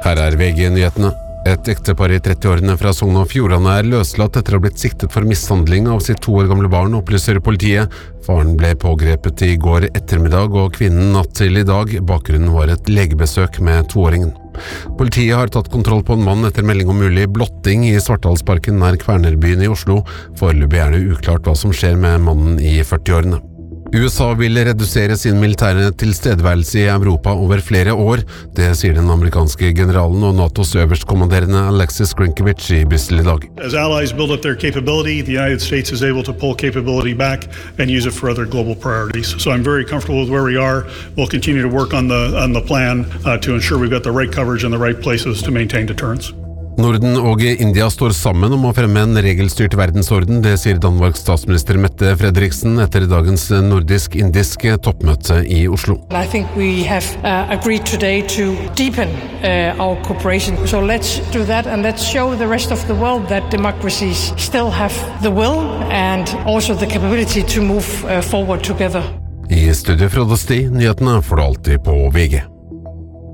Her VG-nyhetene. Et ektepar I 30-årene fra Sogn og Fjordane løslatt etter å ha blitt siktet for mishandling av sitt 2 år gamle barn, opplyser politiet. Faren ble pågrepet I går ettermiddag og kvinnen natt til I dag. Bakgrunnen var et legebesøk med 2-åringen. Politiet har tatt kontroll på en mann etter melding om mulig blotting I Svartalsparken nær Kvernerbyen I Oslo. Foreløpig det uklart hva som skjer med mannen I 40-årene. USA vil redusere sin militære tilstedeværelse I Europa over flere år. Det sier den amerikanske generalen og NATOs øverstkommanderende Alexis Grinkovich I Brussel I dag. As allies build up their capability, the United States is able to pull capability back and use it for other global priorities. So I'm very comfortable with where we are. We'll continue to work on the plan to ensure we've got the right coverage in the right places to maintain deterrence. Norden og India står sammen om å fremme en regelstyrt verdensorden, det sier Danmarks statsminister Mette Frederiksen etter dagens nordisk-indisk toppmøte I Oslo. I think we have agreed today to deepen our cooperation. So let's do that and let's show the rest of the world that democracies still have the will and also the capability to move forward together. I studio Frode Sti, nyhetene får du alltid på VG.